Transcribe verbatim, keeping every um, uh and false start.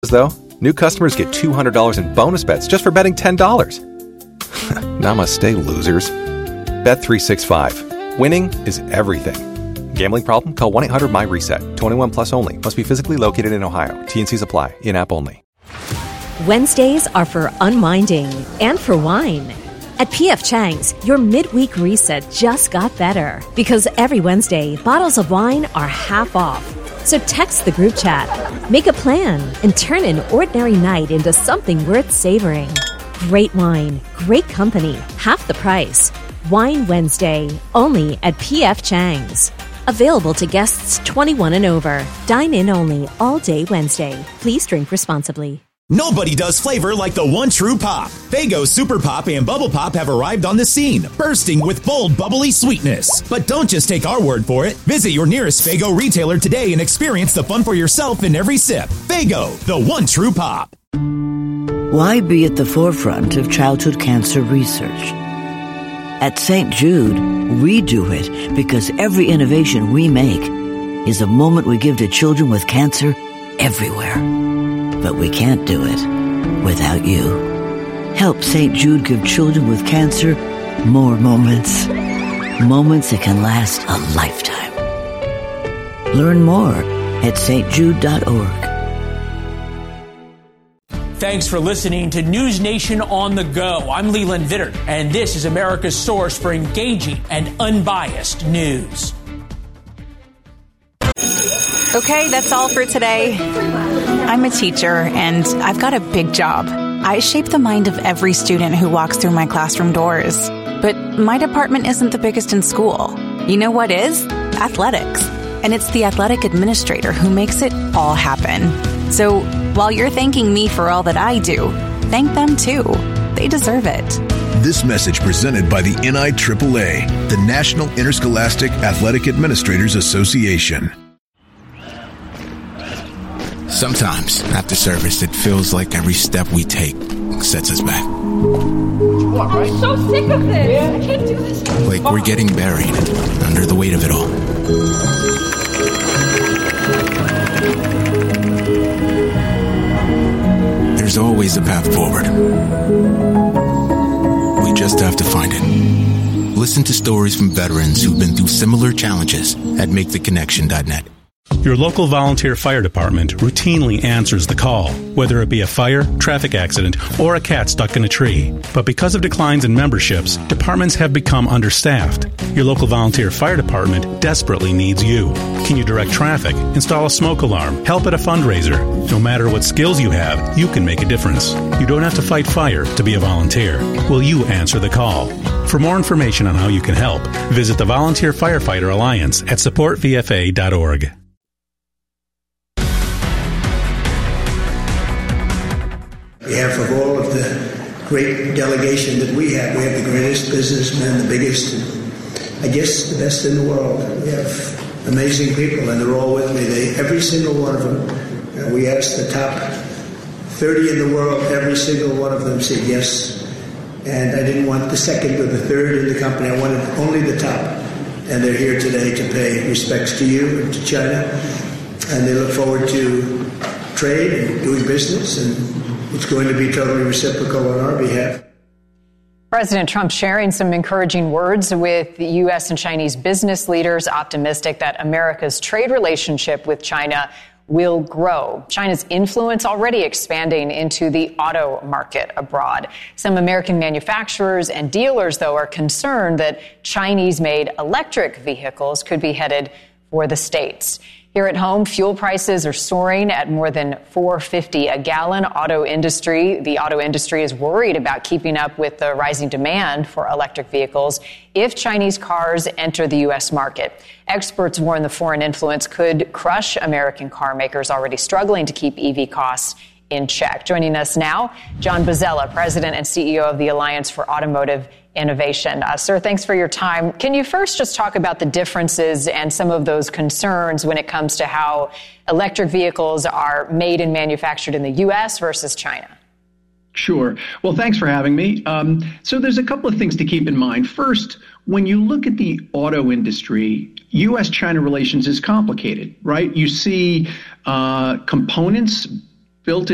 though, new customers get two hundred dollars in bonus bets just for betting ten dollars. Namaste, losers. Bet three sixty-five. Winning is everything. Gambling problem? Call one eight hundred my reset. twenty-one plus only. Must be physically located in Ohio. T N Cs apply. In-app only. Wednesdays are for unwinding and for wine. At P F Chang's, your midweek reset just got better because every Wednesday, bottles of wine are half off. So text the group chat, make a plan, and turn an ordinary night into something worth savoring. Great wine, great company, half the price. Wine Wednesday, only at P F Chang's. Available to guests twenty-one and over. Dine in only all day Wednesday. Please drink responsibly. Nobody does flavor like the one true pop. Faygo Super Pop and Bubble Pop have arrived on the scene, bursting with bold, bubbly sweetness. But don't just take our word for it. Visit your nearest Faygo retailer today and experience the fun for yourself in every sip. Faygo, the one true pop. Why be at the forefront of childhood cancer research? At Saint Jude, we do it because every innovation we make is a moment we give to children with cancer everywhere. But we can't do it without you. Help Saint Jude give children with cancer more moments. Moments that can last a lifetime. Learn more at s t jude dot org. Thanks for listening to News Nation on the Go. I'm Leland Vittert, and this is America's source for engaging and unbiased news. Okay, that's all for today. I'm a teacher, and I've got a big job. I shape the mind of every student who walks through my classroom doors. But my department isn't the biggest in school. You know what is? Athletics. And it's the athletic administrator who makes it all happen. So while you're thanking me for all that I do, thank them too. They deserve it. This message presented by the N I A A A, the National Interscholastic Athletic Administrators Association. Sometimes, after service, it feels like every step we take sets us back. I'm so sick of this. I can't do this. Like we're getting buried under the weight of it all. There's always a path forward. We just have to find it. Listen to stories from veterans who've been through similar challenges at make the connection dot net. Your local volunteer fire department routinely answers the call, whether it be a fire, traffic accident, or a cat stuck in a tree. But because of declines in memberships, departments have become understaffed. Your local volunteer fire department desperately needs you. Can you direct traffic, install a smoke alarm, help at a fundraiser? No matter what skills you have, you can make a difference. You don't have to fight fire to be a volunteer. Will you answer the call? For more information on how you can help, visit the Volunteer Firefighter Alliance at support v f a dot org. On behalf of all of the great delegation that we have, we have the greatest businessmen, the biggest, I guess the best in the world. We have amazing people, and they're all with me. They, every single one of them. Uh, we asked the top thirty in the world, every single one of them said yes. And I didn't want the second or the third in the company. I wanted only the top. And they're here today to pay respects to you and to China. And they look forward to trade and doing business, and it's going to be totally reciprocal on our behalf. President Trump sharing some encouraging words with the U S and Chinese business leaders, optimistic that America's trade relationship with China will grow. China's influence already expanding into the auto market abroad. Some American manufacturers and dealers, though, are concerned that Chinese-made electric vehicles could be headed for the States. Here at home, fuel prices are soaring at more than four dollars and fifty cents a gallon. Auto industry, the auto industry is worried about keeping up with the rising demand for electric vehicles if Chinese cars enter the U S market. Experts warn the foreign influence could crush American car makers already struggling to keep E V costs in check. Joining us now, John Bozzella, President and C E O of the Alliance for Automotive Innovation. Uh, sir, thanks for your time. Can you first just talk about the differences and some of those concerns when it comes to how electric vehicles are made and manufactured in the U S versus China? Sure. Well, thanks for having me. Um, so there's a couple of things to keep in mind. First, when you look at the auto industry, U S China relations is complicated, right? You see uh, components built